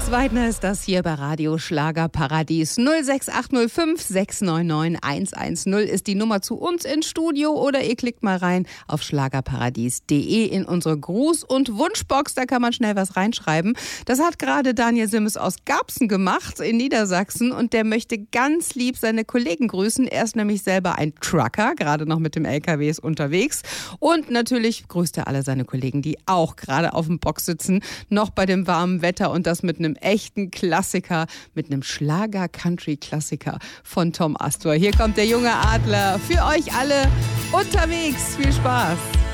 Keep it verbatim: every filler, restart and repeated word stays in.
Thomas Weidner ist das hier bei Radio Schlagerparadies. null sechs acht null fünf sechs neun neun eins eins null ist die Nummer zu uns ins Studio oder ihr klickt mal rein auf schlagerparadies punkt de in unsere Gruß- und Wunschbox. Da kann man schnell was reinschreiben. Das hat gerade Daniel Simmes aus Garbsen gemacht in Niedersachsen und der möchte ganz lieb seine Kollegen grüßen. Er ist nämlich selber ein Trucker, gerade noch mit dem L K W ist unterwegs. Und natürlich grüßt er alle seine Kollegen, die auch gerade auf dem Box sitzen, noch bei dem warmen Wetter und das mit einem echten Klassiker, mit einem Schlager-Country-Klassiker von Tom Astor. Hier kommt der junge Adler für euch alle unterwegs. Viel Spaß!